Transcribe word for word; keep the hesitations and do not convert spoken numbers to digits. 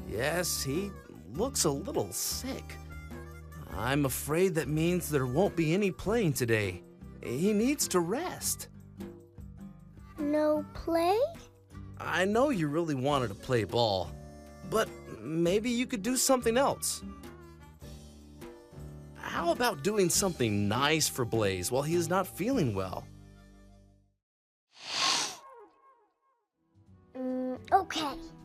Yes, he looks a little sick. I'm afraid that means there won't be any playing today. He needs to rest. No play? I know you really wanted to play ball, but maybe you could do something else. How about doing something nice for Blaze while he is not feeling well? Mm, okay.